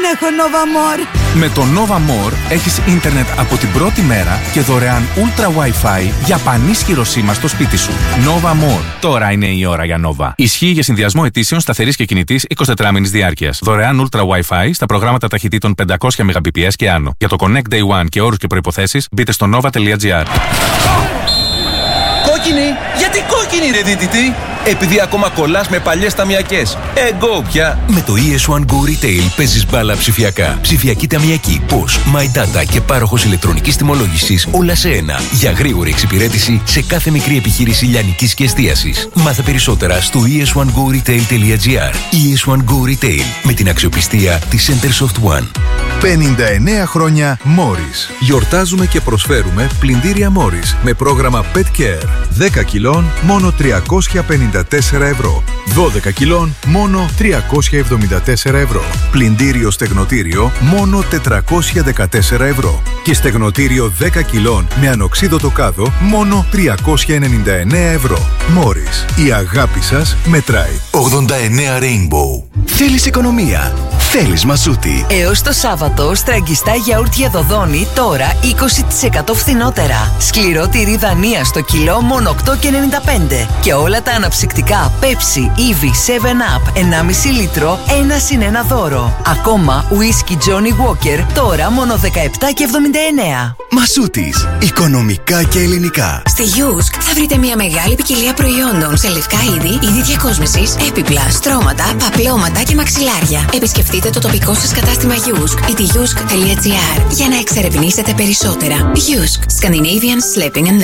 έχω Nova More. Με το Nova More έχεις ίντερνετ από την πρώτη μέρα και δωρεάν Ultra Wi-Fi για πανίσχυρο σήμα στο σπίτι σου. Nova More. Τώρα είναι η ώρα για Nova. Ισχύει για συνδυασμό ετήσεων σταθερής και κινητής 24 μήνης διάρκειας. Δωρεάν Ultra Wi-Fi στα προγράμματα ταχυτήτων 500 Mbps και άνω. Για το Connect Day One και όρους και προϋποθέσεις μπείτε στο nova.gr. Κόκκινη! Γιατί κόκκινη ρε δίτητη! Επειδή ακόμα κολλάς με παλιές ταμιακές. Go πια! Με το ES1 Go Retail παίζεις μπάλα ψηφιακά. Ψηφιακή ταμιακή, POS, My Data και πάροχος ηλεκτρονικής τιμολόγησης όλα σε ένα. Για γρήγορη εξυπηρέτηση σε κάθε μικρή επιχείρηση λιανικής και εστίασης. Μάθε περισσότερα στο es1goretail.gr. ES1 Go Retail με την αξιοπιστία της Centersoft One. 59 χρόνια Morris. Γιορτάζουμε και προσφέρουμε πλυντήρια Morris με πρόγραμμα Pet Care. 10 κιλών μόνο 354 ευρώ. 12 κιλών μόνο 374 ευρώ. Πλυντήριο στεγνοτήριο μόνο 414 ευρώ. Και στεγνοτήριο 10 κιλών με ανοξίδωτο κάδο μόνο 399 ευρώ. Morris. Η αγάπη σας μετράει. 89 Rainbow. Θέλεις οικονομία. Θέλεις Μασούτη. Έως το Σάββατο, στραγγιστά γιαούρτια Δοδόνη τώρα 20% φθηνότερα. Σκληρό τυρί Δανία στο κιλό μόνο 8,95. Και όλα τα αναψυκτικά Pepsi, Eevee, 7up 1,5 λίτρο 1+1 δώρο. Ακόμα ουίσκι Johnny Walker τώρα μόνο 17,79. Μασούτης. Οικονομικά και ελληνικά. Στη Yusk θα βρείτε μια μεγάλη ποικιλία προϊόντων σε λευκά είδη διακόσμησης, έπιπλα, στρώματα, παπλώματα και μαξιλάρια. Επισκεφτείτε το τοπικό σας κατάστημα Yusk ή τη yusk.gr για να εξερευνήσετε περισσότερα. Yusk. Scandinavian Sleeping and